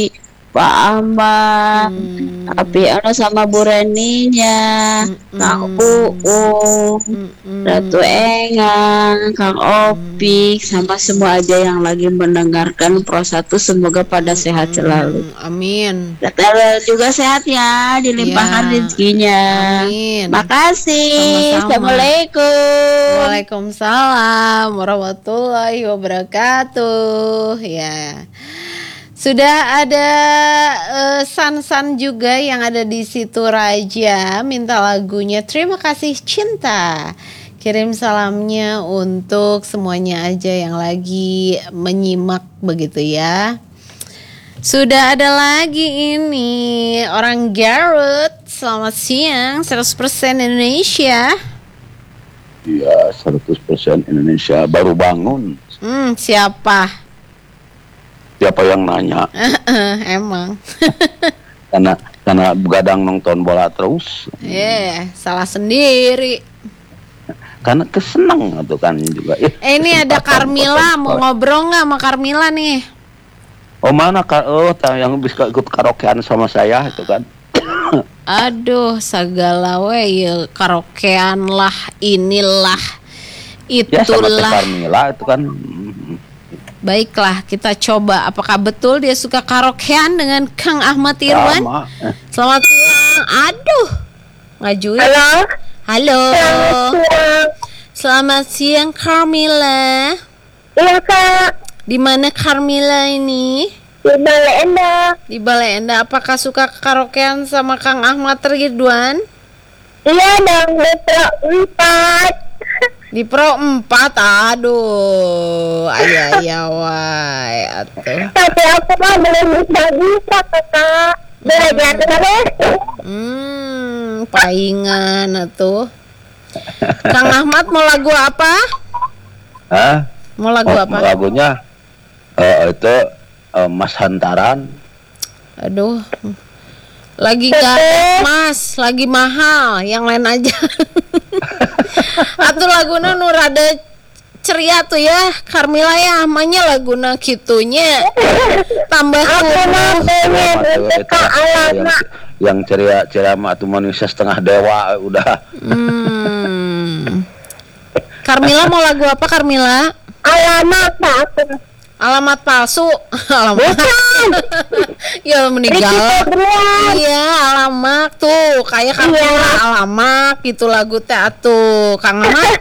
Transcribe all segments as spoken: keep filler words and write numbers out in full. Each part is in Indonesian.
Pak Ahmad, Hmm. tapi ano sama Bu Reninya, Kang Uung, Ratu Engang, Kang Opik, sama semua aja yang lagi mendengarkan Pro satu, semoga pada sehat selalu. Amin. Data juga sehat ya, dilimpahkan Ya. rezekinya. Amin. Makasih. Sama-sama. Assalamualaikum. Waalaikumsalam warahmatullahi wabarakatuh. Ya. Sudah ada eh, San-San juga yang ada di situ Raja minta lagunya Terima Kasih Cinta. Kirim salamnya untuk semuanya aja yang lagi menyimak begitu ya. Sudah ada lagi ini orang Garut. Selamat siang, seratus persen Indonesia. Iya, seratus persen Indonesia baru bangun. Hmm, siapa? Siapa yang nanya? Emang. Karena karena begadang nonton bola terus. Eh, salah sendiri. Karena kesenang tuh kan juga. Eh, Eh, ini ada kesempatan Carmila, potong mau bola. ngobrol nggak sama Carmila nih? Oh mana Kak? Oh, ta- yang bisa ikut karaokean sama saya itu kan. Aduh, segala we ya, karaokean lah, inilah, Ya sama Teh itulah. Carmila itu kan. mm, Baiklah, kita coba. Apakah betul dia suka karaokean dengan Kang Ahmad Irwan? Sama. Eh, Selamat siang. Aduh, ngajuin. Halo. Halo. Selamat siang. Selamat siang Carmila. Iya Kak, Di mana Carmila ini? di Balai Endah. Di Balai Endah. Apakah suka karaokean sama Kang Ahmad Ridwan? Iya dong, di Pro empat. Di Pro empat. Aduh, ayah ayah wai atuh. Tapi aku mah belum bisa bisa Kakak. Belajar terus. Hmm, paingan atuh. Kang Ahmad mau lagu apa? Hah? Mau lagu Oh, apa? lagunya eh, itu eh, Mas Hantaran. Aduh. Lagi gak mas, lagi mahal, yang lain aja. Atuh laguna nu rada ceria tuh ya, Carmila ya, amanya laguna kitunya. Tambah Aku mah kuno. pengen Sama tuh, untuk itu Kak yang, Alama. yang ceria ceria mah tuh manusia setengah dewa udah. Hmm. Carmila mau lagu apa Carmila? Alama Kak aku. Alamat palsu. Alamat. Ya Ricky meninggal. Febrian. Iya, alamak tuh, kayak Carmila Iya. alamak gitu lagu teh atuh. Kang Ahmad.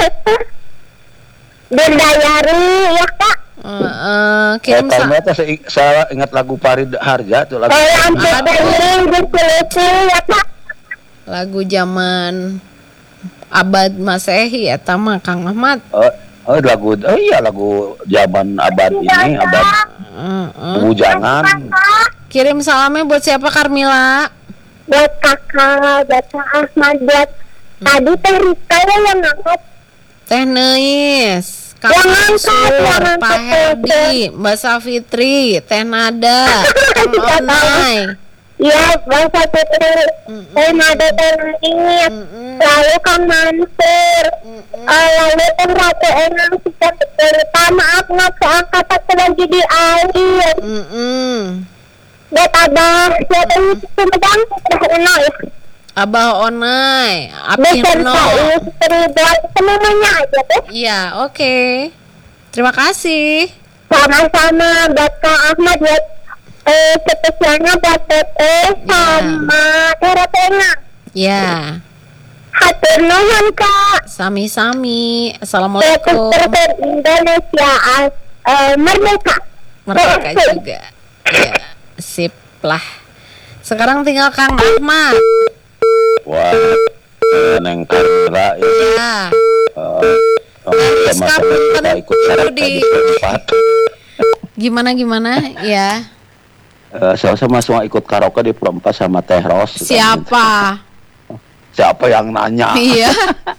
Berdayari ya Kak. Heeh, Eh, kirim sa- karena itu saya, saya ingat lagu Farid Harja tuh lagu. Kalau sampai Aduh. pengen diskusi ya Kak. lagu zaman abad Masehi eta mah Kang Ahmad. Oh, oh lagu oh iya lagu zaman abad ini abad Heeh. bujangan. Kirim salamnya buat siapa Carmila? Buat Kakak, buat Kak Ahmad, buat tadi teh Rika ya yang ngangkat. Teh Neis, Kang Yang angkat, Mansur, yang angkat, Pak Herdi, Mbak Safitri, Teh Nada, Kang Onai. Iya, bahasa Putri. Saya ada terlihat. Lalu Kang Mansur. Eh, lalu Teh Ratu Enang kita cerita. Maaf nggak keangkat aku lagi di air. Mm-mm. Buat Abah, siapa yang Sumedang? Dah Eno ya. Abah Onai, Beserta Apino. istri buat semuanya aja tuh. Iya, oke. Terima kasih. Sama-sama buat Kak Ahmad, buat eh, spesialnya buat Teteh sama Teh Ratu Enang. Ya, Hatur nuhun Kak. sami-sami. seratus Assalamualaikum. persen Indonesia eh, merdeka. Merdeka juga. Ya, sip lah. Sekarang tinggal Kang Ahmad. Wah, Neng Karmila ya. Ya, eh, Harus sama-sama kamu kita kan ikut dulu karaoke di- di tempat. gimana gimana? Ya. Eh, saya sama semua ikut karaoke di Perempat sama Teh Ros. Siapa? Siapa yang nanya? Iya.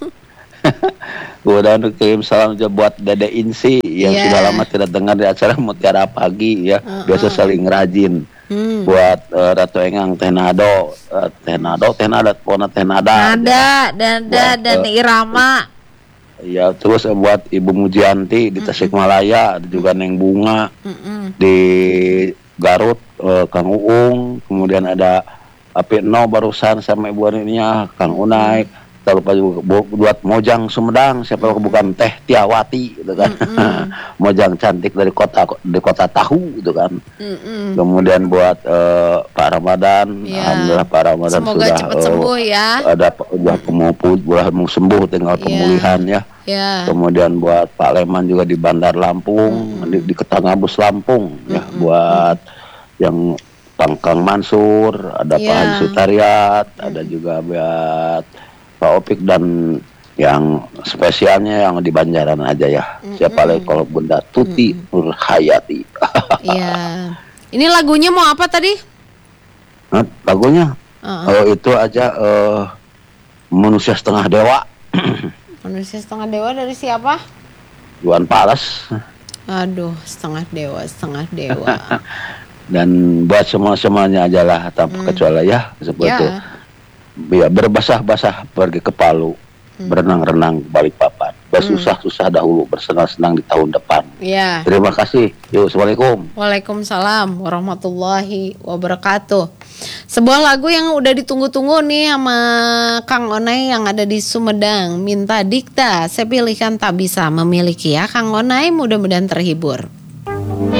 Udah kirim salam aja buat Dede Insi yang Iya. sudah lama tidak dengar di acara Mutiara Pagi ya. Biasa saling rajin. Hmm. Buat eh, Ratu Engang, Teh Nado, eh, Teh Nado, Teh Nada, Pona Teh Nada. Nada, Dada, Buat, dan eh, Irama. Ya, terus eh, buat Ibu Mujianti di Tasikmalaya, ada juga Neng Bunga Mm-mm. di Garut, uh, Kang Uung, kemudian ada Apino barusan sama Ibu Aninya, Kang Unai. Tak lupa juga buat Mojang Sumedang, siapa mm-hmm. bukan Teh Tiawati gitu kan. Mm-hmm. Mojang cantik dari kota di kota tahu gitu kan. Mm-hmm. Kemudian buat uh, Pak Ramadan, yeah. Alhamdulillah Pak Ramadan semoga sudah cepat uh, sembuh ya. Ada udah kemampuan mau sembuh tinggal yeah. pemulihan ya. Yeah. Kemudian buat Pak Leman juga di Bandar Lampung, mm-hmm. di, di Ketangabus Lampung mm-hmm. ya buat mm-hmm. yang Kang Mansur, ada yeah. Pak Haji Sutariat, mm-hmm. ada juga buat Pak Opik dan yang spesialnya yang di Banjaran aja ya. Mm-hmm. Siapa lagi kalau Bunda Tuti mm-hmm. Nurhayati. Iya. Ini lagunya mau apa tadi? Nah, lagunya uh-uh. oh, itu aja uh, Manusia Setengah Dewa. Manusia Setengah Dewa dari siapa? Iwan Fals. Aduh, setengah dewa, setengah dewa. Dan buat semua-semuanya aja lah tanpa mm. kecuali ya seperti yeah. itu. Ya, berbasah-basah pergi ke Palu, hmm. berenang-renang balik papan, bersusah-susah dahulu, bersenang-senang di tahun depan. Ya. Terima kasih. Yuk, assalamualaikum. Waalaikumsalam warahmatullahi wabarakatuh. Sebuah lagu yang udah ditunggu-tunggu nih sama Kang Onai yang ada di Sumedang. Minta Dikta, saya pilihkan Tak Bisa Memiliki ya Kang Onai, mudah-mudahan terhibur.